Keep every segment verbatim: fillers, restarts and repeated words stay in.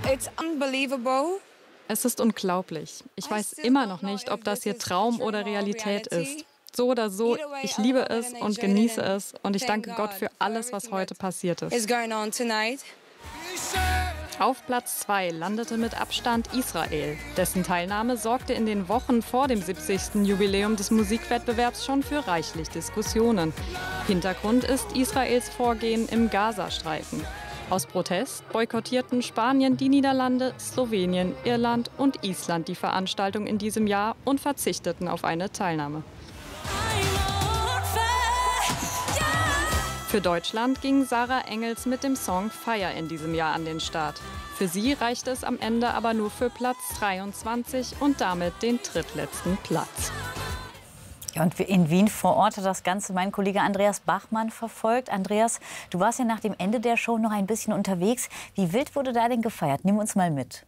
It's unbelievable. Es ist unglaublich. Ich weiß immer noch nicht, ob das hier Traum oder Realität ist. So oder so, ich liebe es und genieße es und ich danke Gott für alles, was heute passiert ist. Auf Platz zwei landete mit Abstand Israel. Dessen Teilnahme sorgte in den Wochen vor dem siebzigsten Jubiläum des Musikwettbewerbs schon für reichlich Diskussionen. Hintergrund ist Israels Vorgehen im Gazastreifen. Aus Protest boykottierten Spanien, die Niederlande, Slowenien, Irland und Island die Veranstaltung in diesem Jahr und verzichteten auf eine Teilnahme. Für Deutschland ging Sarah Engels mit dem Song Fire in diesem Jahr an den Start. Für sie reichte es am Ende aber nur für Platz dreiundzwanzig und damit den drittletzten Platz. Ja, und in Wien vor Ort hat das Ganze mein Kollege Andreas Bachmann verfolgt. Andreas, du warst ja nach dem Ende der Show noch ein bisschen unterwegs. Wie wild wurde da denn gefeiert? Nimm uns mal mit.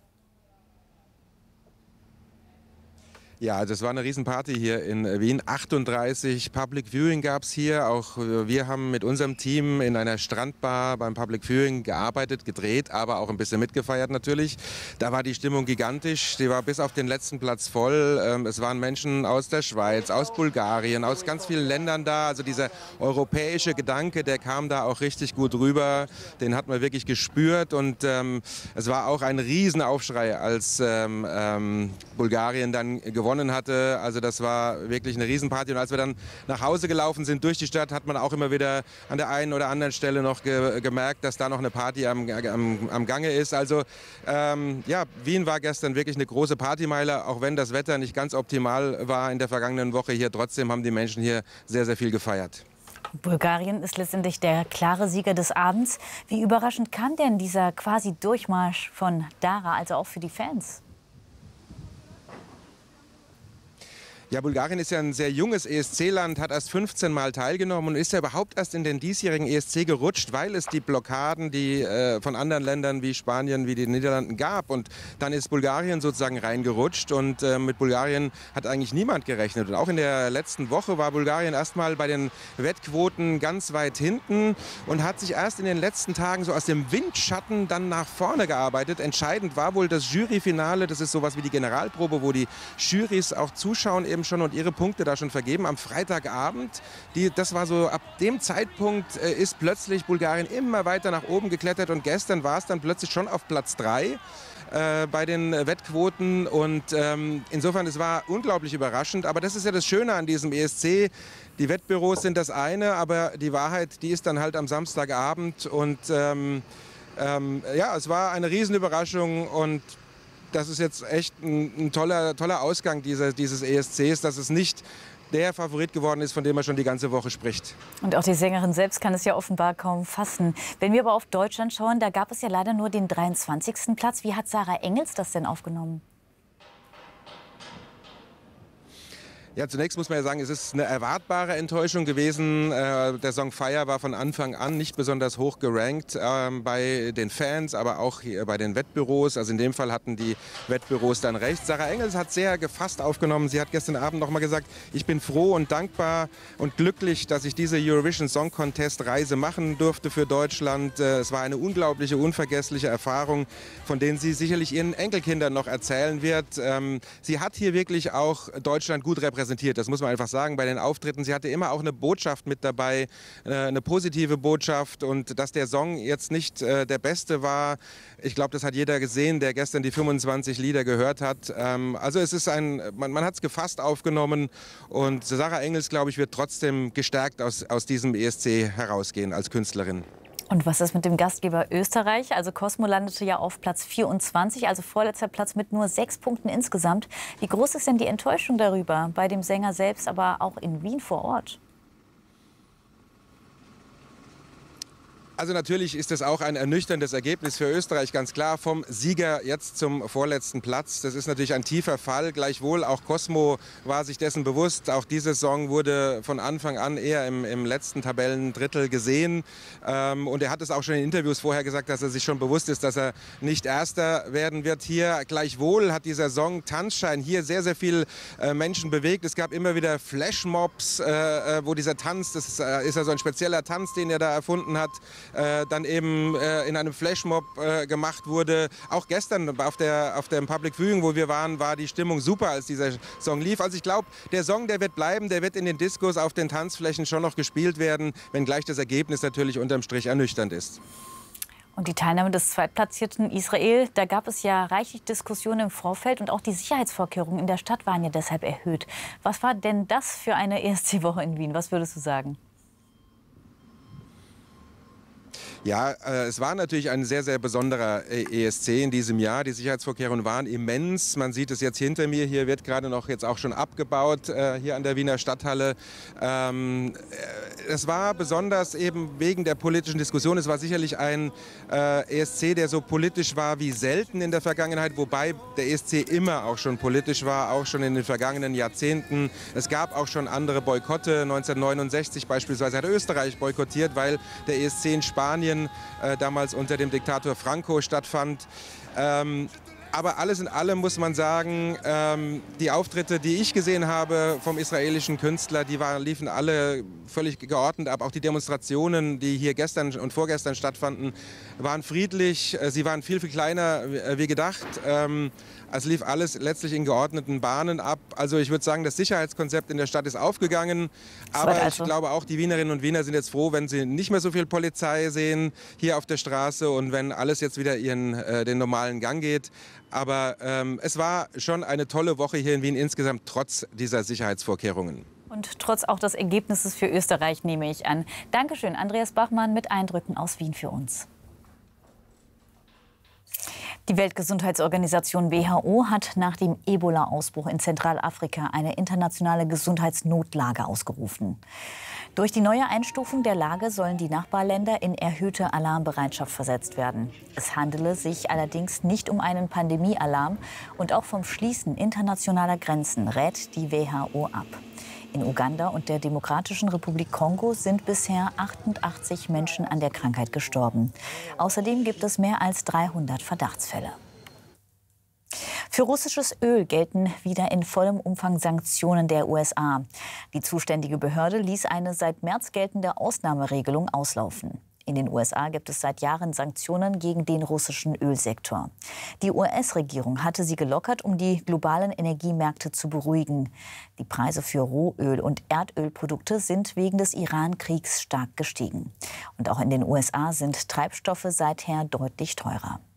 Ja, also es war eine Riesenparty hier in Wien. achtunddreißig Public Viewing gab es hier. Auch wir haben mit unserem Team in einer Strandbar beim Public Viewing gearbeitet, gedreht, aber auch ein bisschen mitgefeiert natürlich. Da war die Stimmung gigantisch. Die war bis auf den letzten Platz voll. Es waren Menschen aus der Schweiz, aus Bulgarien, aus ganz vielen Ländern da. Also dieser europäische Gedanke, der kam da auch richtig gut rüber. Den hat man wirklich gespürt. Und ähm, es war auch ein Riesenaufschrei, als ähm, ähm, Bulgarien dann gewonnen hatte. Also das war wirklich eine Riesenparty. Und als wir dann nach Hause gelaufen sind durch die Stadt, hat man auch immer wieder an der einen oder anderen Stelle noch ge gemerkt, dass da noch eine Party am, am, am Gange ist. Also ähm, ja, Wien war gestern wirklich eine große Partymeile, auch wenn das Wetter nicht ganz optimal war in der vergangenen Woche hier. Trotzdem haben die Menschen hier sehr, sehr viel gefeiert. Bulgarien ist letztendlich der klare Sieger des Abends. Wie überraschend kam denn dieser quasi Durchmarsch von Dara, also auch für die Fans? Ja, Bulgarien ist ja ein sehr junges E S C-Land, hat erst fünfzehn Mal teilgenommen und ist ja überhaupt erst in den diesjährigen E S C gerutscht, weil es die Blockaden, die äh, von anderen Ländern wie Spanien, wie den Niederlanden gab. Und dann ist Bulgarien sozusagen reingerutscht und äh, mit Bulgarien hat eigentlich niemand gerechnet. Und auch in der letzten Woche war Bulgarien erstmal bei den Wettquoten ganz weit hinten und hat sich erst in den letzten Tagen so aus dem Windschatten dann nach vorne gearbeitet. Entscheidend war wohl das Juryfinale, das ist sowas wie die Generalprobe, wo die Jurys auch zuschauen eben schon und ihre Punkte da schon vergeben am Freitagabend. Die, das war so, ab dem Zeitpunkt äh, ist plötzlich Bulgarien immer weiter nach oben geklettert und gestern war es dann plötzlich schon auf Platz drei äh, bei den Wettquoten und ähm, insofern, es war unglaublich überraschend, aber das ist ja das Schöne an diesem E S C. Die Wettbüros sind das eine, aber die Wahrheit, die ist dann halt am Samstagabend und ähm, ähm, ja, es war eine Riesenüberraschung und das ist jetzt echt ein, ein toller, toller Ausgang dieser, dieses E S Cs, dass es nicht der Favorit geworden ist, von dem man schon die ganze Woche spricht. Und auch die Sängerin selbst kann es ja offenbar kaum fassen. Wenn wir aber auf Deutschland schauen, da gab es ja leider nur den dreiundzwanzigsten Platz. Wie hat Sarah Engels das denn aufgenommen? Ja, zunächst muss man ja sagen, es ist eine erwartbare Enttäuschung gewesen. Äh, der Song Fire war von Anfang an nicht besonders hoch gerankt äh, bei den Fans, aber auch hier bei den Wettbüros. Also in dem Fall hatten die Wettbüros dann recht. Sarah Engels hat sehr gefasst aufgenommen. Sie hat gestern Abend noch mal gesagt, ich bin froh und dankbar und glücklich, dass ich diese Eurovision Song Contest Reise machen durfte für Deutschland. Äh, es war eine unglaubliche, unvergessliche Erfahrung, von denen sie sicherlich ihren Enkelkindern noch erzählen wird. Ähm, sie hat hier wirklich auch Deutschland gut repräsentiert. Das muss man einfach sagen bei den Auftritten. Sie hatte immer auch eine Botschaft mit dabei, eine positive Botschaft. Und dass der Song jetzt nicht äh, der beste war, ich glaube, das hat jeder gesehen, der gestern die fünfundzwanzig Lieder gehört hat. Ähm, also es ist ein, man, man hat es gefasst aufgenommen. Und Sarah Engels, glaube ich, wird trotzdem gestärkt aus, aus diesem E S C herausgehen als Künstlerin. Und was ist mit dem Gastgeber Österreich? Also Cosmo landete ja auf Platz vierundzwanzig, also vorletzter Platz mit nur sechs Punkten insgesamt. Wie groß ist denn die Enttäuschung darüber bei dem Sänger selbst, aber auch in Wien vor Ort? Also natürlich ist das auch ein ernüchterndes Ergebnis für Österreich, ganz klar. Vom Sieger jetzt zum vorletzten Platz. Das ist natürlich ein tiefer Fall. Gleichwohl, auch Cosmo war sich dessen bewusst. Auch dieser Song wurde von Anfang an eher im, im letzten Tabellendrittel gesehen. Ähm, und er hat es auch schon in Interviews vorher gesagt, dass er sich schon bewusst ist, dass er nicht Erster werden wird hier. Gleichwohl hat dieser Song Tanzschein hier sehr, sehr viel äh, Menschen bewegt. Es gab immer wieder Flashmobs, äh, wo dieser Tanz, das ist, äh, ist ja so ein spezieller Tanz, den er da erfunden hat, äh, dann eben äh, in einem Flashmob äh, gemacht wurde. Auch gestern auf der auf dem Public Viewing, wo wir waren, war die Stimmung super, als dieser Song lief. Also ich glaube, der Song, der wird bleiben, der wird in den Diskos, auf den Tanzflächen schon noch gespielt werden, wenngleich das Ergebnis natürlich unterm Strich ernüchternd ist. Und die Teilnahme des zweitplatzierten Israel, da gab es ja reichlich Diskussionen im Vorfeld und auch die Sicherheitsvorkehrungen in der Stadt waren ja deshalb erhöht. Was war denn das für eine E S C-Woche in Wien? Was würdest du sagen? Ja, äh, es war natürlich ein sehr, sehr besonderer E S C in diesem Jahr. Die Sicherheitsvorkehrungen waren immens. Man sieht es jetzt hinter mir. Hier wird gerade noch jetzt auch schon abgebaut, äh, hier an der Wiener Stadthalle. Ähm, es war besonders eben wegen der politischen Diskussion. Es war sicherlich ein äh, E S C, der so politisch war wie selten in der Vergangenheit, wobei der E S C immer auch schon politisch war, auch schon in den vergangenen Jahrzehnten. Es gab auch schon andere Boykotte. neunzehnhundertneunundsechzig beispielsweise hat Österreich boykottiert, weil der E S C in Spanien Äh, damals unter dem Diktator Franco stattfand. Ähm, aber alles in allem muss man sagen, ähm, die Auftritte, die ich gesehen habe vom israelischen Künstler, die waren, liefen alle völlig geordnet ab. Auch die Demonstrationen, die hier gestern und vorgestern stattfanden, waren friedlich. Sie waren viel, viel kleiner wie gedacht. Ähm, es lief alles letztlich in geordneten Bahnen ab. Also ich würde sagen, das Sicherheitskonzept in der Stadt ist aufgegangen. Aber also. ich glaube auch, die Wienerinnen und Wiener sind jetzt froh, wenn sie nicht mehr so viel Polizei sehen hier auf der Straße und wenn alles jetzt wieder ihren, äh, den normalen Gang geht. Aber ähm, es war schon eine tolle Woche hier in Wien insgesamt, trotz dieser Sicherheitsvorkehrungen. Und trotz auch des Ergebnisses für Österreich, nehme ich an. Dankeschön, Andreas Bachmann mit Eindrücken aus Wien für uns. Die Weltgesundheitsorganisation W H O hat nach dem Ebola-Ausbruch in Zentralafrika eine internationale Gesundheitsnotlage ausgerufen. Durch die neue Einstufung der Lage sollen die Nachbarländer in erhöhte Alarmbereitschaft versetzt werden. Es handele sich allerdings nicht um einen Pandemiealarm und auch vom Schließen internationaler Grenzen rät die W H O ab. In Uganda und der Demokratischen Republik Kongo sind bisher achtundachtzig Menschen an der Krankheit gestorben. Außerdem gibt es mehr als dreihundert Verdachtsfälle. Für russisches Öl gelten wieder in vollem Umfang Sanktionen der U S A. Die zuständige Behörde ließ eine seit März geltende Ausnahmeregelung auslaufen. In den U S A gibt es seit Jahren Sanktionen gegen den russischen Ölsektor. Die U S-Regierung hatte sie gelockert, um die globalen Energiemärkte zu beruhigen. Die Preise für Rohöl und Erdölprodukte sind wegen des Iran-Kriegs stark gestiegen. Und auch in den U S A sind Treibstoffe seither deutlich teurer.